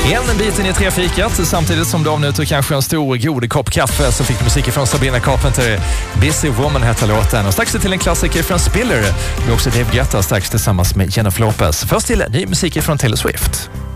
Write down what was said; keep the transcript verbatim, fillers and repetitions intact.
En biten i trefikat, samtidigt som du avnjuter kanske en stor god kopp kaffe, så fick du musik från Sabrina Carpenter. Busy Woman heter låten. Och strax till en klassiker från Spiller. Men också Dave Guetta strax tillsammans med Jennifer Lopez. Först till ny musik från Taylor Swift.